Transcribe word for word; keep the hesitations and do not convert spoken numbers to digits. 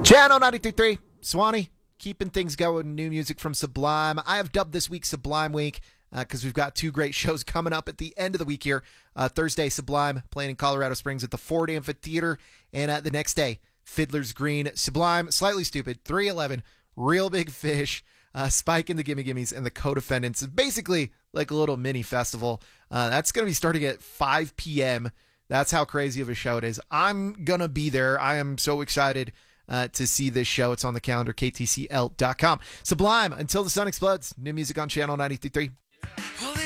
Channel ninety-three point three, Swanee, keeping things going. New music from Sublime. I have dubbed this week Sublime Week because uh, we've got two great shows coming up at the end of the week here. Uh, Thursday, Sublime playing in Colorado Springs at the Ford Amphitheater. And uh, the next day, Fiddler's Green, Sublime, Slightly Stoopid, three eleven, Real Big Fish, uh, Spike and the Gimme Gimmes, and the Co-Defendants. Basically like a little mini festival. Uh, that's going to be starting at five p.m. That's how crazy of a show it is. I'm going to be there. I am so excited uh, to see this show. It's on the calendar, K T C L dot com. Sublime, Until the Sun Explodes. New music on Channel ninety-three point three.